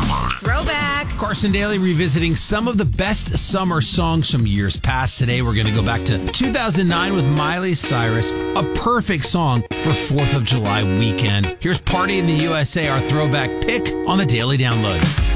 Throwback. Carson Daly revisiting some of the best summer songs from years past. Today, we're going to go back to 2009 with Miley Cyrus, a perfect song for 4th of July weekend. Here's Party in the USA, our throwback pick on the Daily Download.